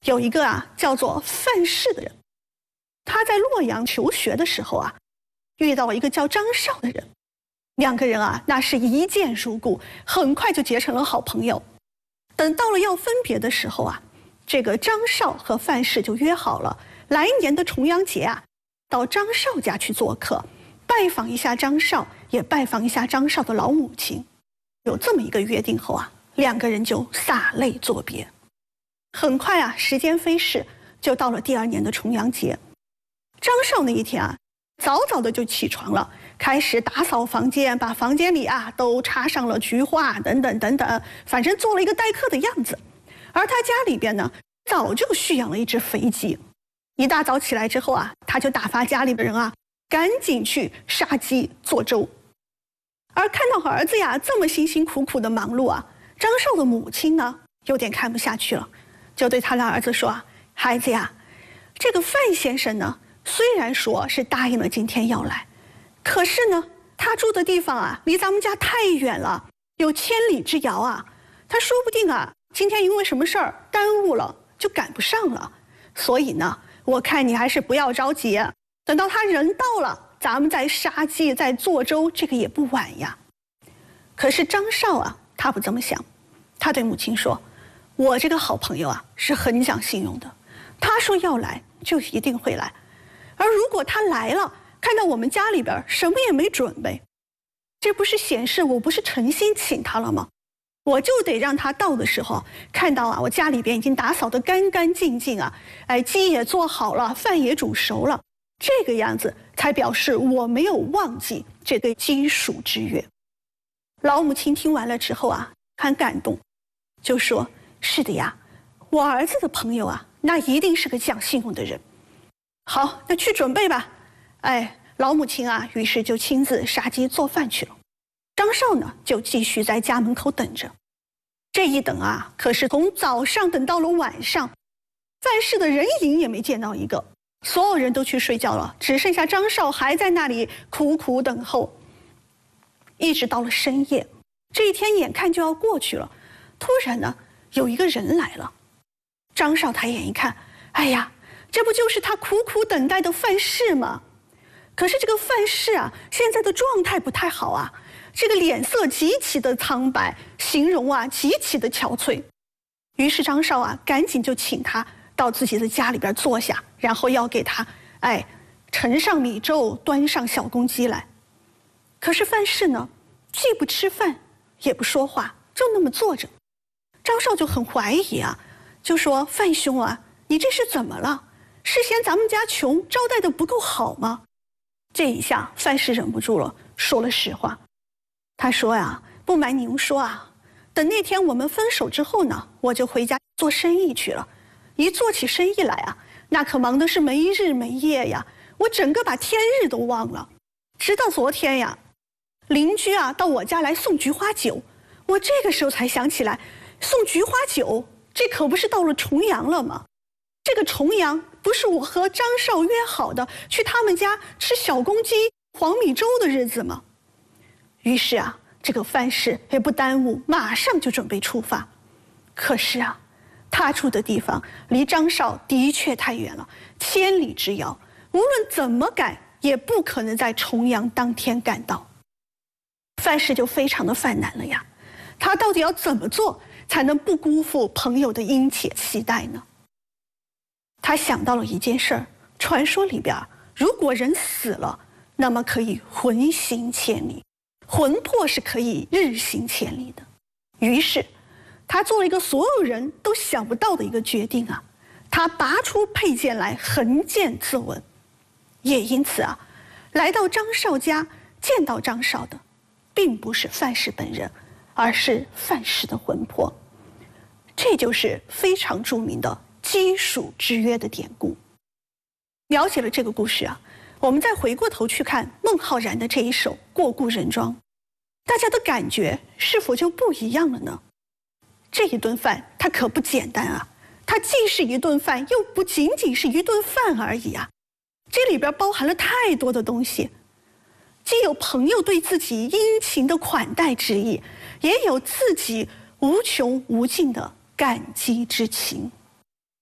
有一个叫做范氏的人，他在洛阳求学的时候遇到一个叫张绍的人，两个人那是一见如故，很快就结成了好朋友。等到了要分别的时候这个张绍和范氏就约好了，来年的重阳节到张绍家去做客，拜访一下张绍，也拜访一下张绍的老母亲。有这么一个约定后两个人就洒泪作别。很快时间飞逝，就到了第二年的重阳节。张绍那一天早早的就起床了，开始打扫房间，把房间里都插上了菊花等等等等，反正做了一个待客的样子。而他家里边呢，早就蓄养了一只肥鸡。一大早起来之后他就打发家里的人赶紧去杀鸡做粥。而看到儿子这么辛辛苦苦的忙碌张绍的母亲呢有点看不下去了，就对他的儿子说孩子这个范先生呢，虽然说是答应了今天要来，可是呢，他住的地方离咱们家太远了，有千里之遥他说不定今天因为什么事儿耽误了，就赶不上了。所以呢，我看你还是不要着急，等到他人到了，咱们再杀鸡再做粥，这个也不晚呀。可是张绍他不这么想，他对母亲说，我这个好朋友是很讲信用的，他说要来就一定会来。而如果他来了，看到我们家里边什么也没准备，这不是显示我不是诚心请他了吗？我就得让他到的时候看到我家里边已经打扫得干干净净鸡也做好了，饭也煮熟了，这个样子才表示我没有忘记这对鸡黍之约。老母亲听完了之后很感动，就说是的呀，我儿子的朋友那一定是个讲信用的人。好，那去准备吧。老母亲于是就亲自杀鸡做饭去了。张绍呢就继续在家门口等着。这一等可是从早上等到了晚上，范氏的人影也没见到一个，所有人都去睡觉了，只剩下张绍还在那里苦苦等候。一直到了深夜，这一天眼看就要过去了，突然呢有一个人来了。张绍抬眼一看，哎呀，这不就是他苦苦等待的范氏吗？可是这个范氏现在的状态不太好这个脸色极其的苍白，形容极其的憔悴。于是张绍赶紧就请他到自己的家里边坐下，然后要给他盛上米粥，端上小公鸡来。可是范氏呢，既不吃饭，也不说话，就那么坐着。张绍就很怀疑就说范兄你这是怎么了？是嫌咱们家穷，招待的不够好吗？这一下范氏忍不住了，说了实话。他说不瞒您说等那天我们分手之后呢，我就回家做生意去了。一做起生意来那可忙的是没日没夜呀，我整个把天日都忘了。直到昨天邻居到我家来送菊花酒，我这个时候才想起来，送菊花酒，这可不是到了重阳了吗？这个重阳不是我和张绍约好的去他们家吃小公鸡黄米粥的日子吗？于是这个范氏也不耽误，马上就准备出发。可是他住的地方离张绍的确太远了，千里之遥，无论怎么赶也不可能在重阳当天赶到。范氏就非常的犯难了呀，他到底要怎么做才能不辜负朋友的殷切期待呢？他想到了一件事儿，传说里边如果人死了，那么可以魂行千里，魂魄是可以日行千里的。于是他做了一个所有人都想不到的一个决定他拔出佩剑来，横剑自刎。也因此来到张绍家见到张绍的并不是范氏本人，而是范氏的魂魄。这就是非常著名的鸡黍之约的典故。了解了这个故事我们再回过头去看孟浩然的这一首《过故人庄》，大家的感觉是否就不一样了呢？这一顿饭它可不简单它既是一顿饭，又不仅仅是一顿饭而已这里边包含了太多的东西，既有朋友对自己殷勤的款待之意，也有自己无穷无尽的感激之情。